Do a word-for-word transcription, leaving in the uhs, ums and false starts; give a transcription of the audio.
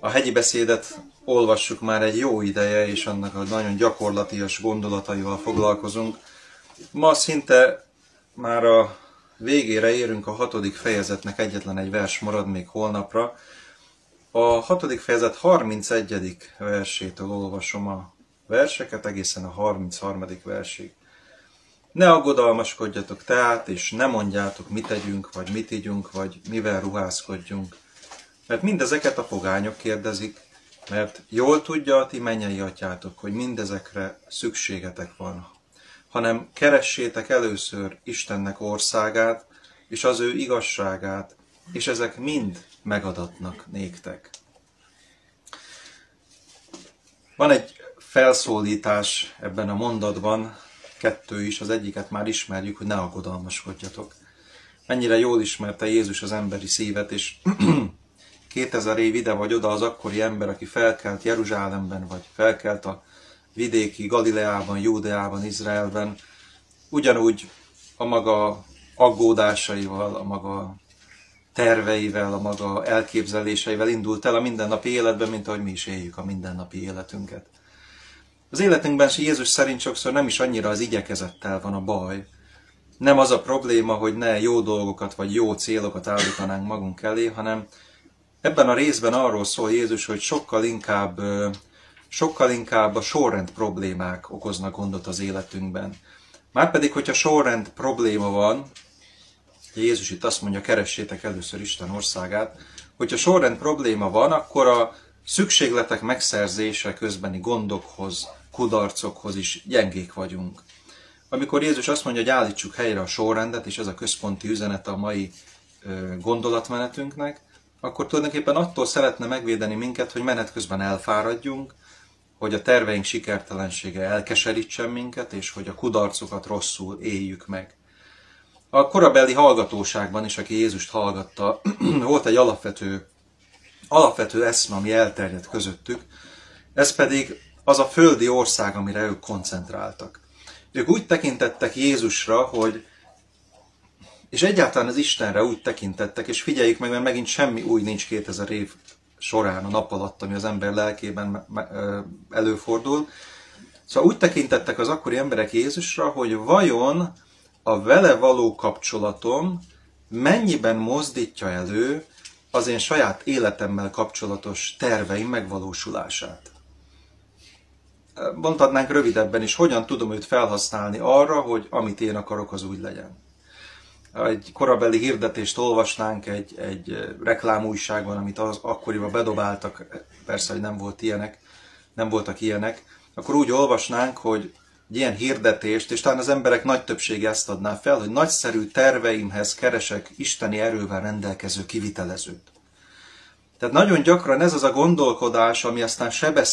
A hegyi beszédet olvassuk már egy jó ideje, és annak a nagyon gyakorlatias gondolataival foglalkozunk. Ma szinte már a végére érünk, a hatodik fejezetnek egyetlen egy vers marad még holnapra. A hatodik fejezet harmincegyedik versétől olvasom a verseket, egészen a harmincharmadik versig. Ne aggodalmaskodjatok tehát, és ne mondjátok, mit tegyünk, vagy mit igyunk, vagy mivel ruházkodjunk. Mert mindezeket a pogányok kérdezik, mert jól tudja a ti mennyei atyátok, hogy mindezekre szükségetek van. Hanem keressétek először Istennek országát, és az ő igazságát, és ezek mind megadatnak néktek. Van egy felszólítás ebben a mondatban, kettő is, az egyiket már ismerjük, hogy ne aggodalmaskodjatok. Mennyire jól ismerte Jézus az emberi szívet, és kétezer év ide vagy oda az akkori ember, aki felkelt Jeruzsálemben, vagy felkelt a vidéki Galileában, Júdeában, Izraelben, ugyanúgy a maga aggódásaival, a maga terveivel, a maga elképzeléseivel indult el a mindennapi életben, mint ahogy mi is éljük a mindennapi életünket. Az életünkben Jézus szerint sokszor nem is annyira az igyekezettel van a baj. Nem az a probléma, hogy ne jó dolgokat vagy jó célokat állítanánk magunk elé, hanem ebben a részben arról szól Jézus, hogy sokkal inkább, sokkal inkább a sorrend problémák okoznak gondot az életünkben. Márpedig, hogyha sorrend probléma van, Jézus itt azt mondja, keressétek először Isten országát, hogyha sorrend probléma van, akkor a szükségletek megszerzése közbeni gondokhoz, kudarcokhoz is gyengék vagyunk. Amikor Jézus azt mondja, hogy állítsuk helyre a sorrendet, és ez a központi üzenet a mai gondolatmenetünknek, akkor tulajdonképpen attól szeretne megvédeni minket, hogy menet közben elfáradjunk, hogy a terveink sikertelensége elkeserítsen minket, és hogy a kudarcokat rosszul éljük meg. A korabeli hallgatóságban is, aki Jézust hallgatta, volt egy alapvető, alapvető eszme, ami elterjedt közöttük, ez pedig az a földi ország, amire ők koncentráltak. Ők úgy tekintettek Jézusra, hogy és egyáltalán az Istenre úgy tekintettek, és figyeljük meg, mert megint semmi új nincs kétezer év során a nap alatt, ami az ember lelkében előfordul. Szóval úgy tekintettek az akkori emberek Jézusra, hogy vajon a vele való kapcsolatom mennyiben mozdítja elő az én saját életemmel kapcsolatos terveim megvalósulását. Mondhatnánk rövidebben is, hogyan tudom őt felhasználni arra, hogy amit én akarok, az úgy legyen. Egy korabeli hirdetést olvasnánk egy, egy reklámújságban, amit az akkoriban bedobáltak, persze, hogy nem volt ilyenek, nem voltak ilyenek, akkor úgy olvasnánk, hogy egy ilyen hirdetést, és talán az emberek nagy többsége ezt adná fel, hogy nagyszerű terveimhez keresek isteni erővel rendelkező kivitelezőt. Tehát nagyon gyakran ez az a gondolkodás, ami aztán sebeszi